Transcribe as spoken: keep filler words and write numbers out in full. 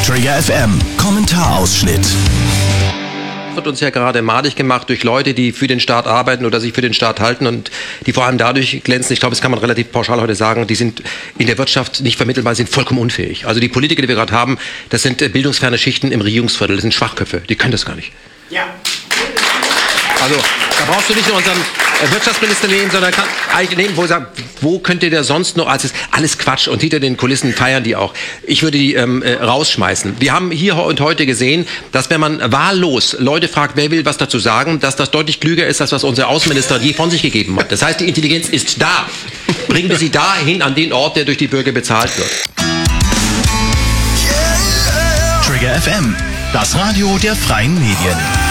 Trigger F M, Kommentarausschnitt. Wird uns ja gerade madig gemacht durch Leute, die für den Staat arbeiten oder sich für den Staat halten und die vor allem dadurch glänzen, ich glaube, das kann man relativ pauschal heute sagen, die sind in der Wirtschaft nicht vermittelbar, sind vollkommen unfähig. Also die Politiker, die wir gerade haben, das sind bildungsferne Schichten im Regierungsviertel, das sind Schwachköpfe, die können das gar nicht. Ja. Also da brauchst du nicht nur unseren Wirtschaftsminister nehmen, sondern kann eigentlich nehmen, wo er sagt, wo könnte der sonst noch, als ist alles Quatsch und hinter den Kulissen feiern die auch. Ich würde die ähm, äh, rausschmeißen. Wir haben hier und heute gesehen, dass wenn man wahllos Leute fragt, wer will was dazu sagen, dass das deutlich klüger ist, als was unser Außenminister je von sich gegeben hat. Das heißt, die Intelligenz ist da. Bringen wir sie dahin an den Ort, der durch die Bürger bezahlt wird. Trigger F M, das Radio der freien Medien.